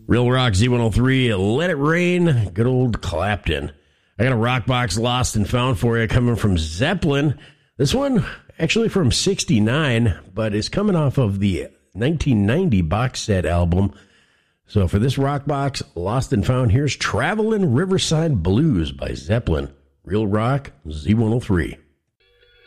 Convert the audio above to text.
Real Rock Z103, Let It Rain, good old Clapton. I got a rock box lost and found for you coming from Zeppelin. This one actually from 69, but is coming off of the 1990 box set album. So for this rock box, lost and found, here's Travelin' Riverside Blues by Zeppelin. Real Rock Z103.